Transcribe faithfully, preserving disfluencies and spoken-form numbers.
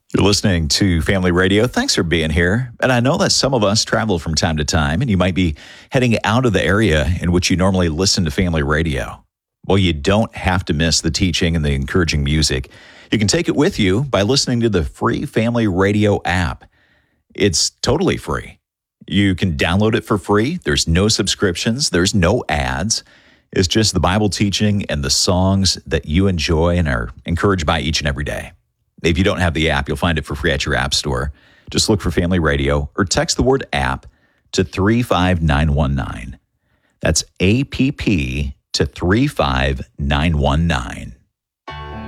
You're listening to Family Radio. Thanks for being here. And I know that some of us travel from time to time, and you might be heading out of the area in which you normally listen to Family Radio. Well, you don't have to miss the teaching and the encouraging music. You can take it with you by listening to the free Family Radio app. It's totally free. You can download it for free. There's no subscriptions. There's no ads. It's just the Bible teaching and the songs that you enjoy and are encouraged by each and every day. If you don't have the app, you'll find it for free at your app store. Just look for Family Radio or text the word app to three five nine one nine. That's A P P to three five nine one nine.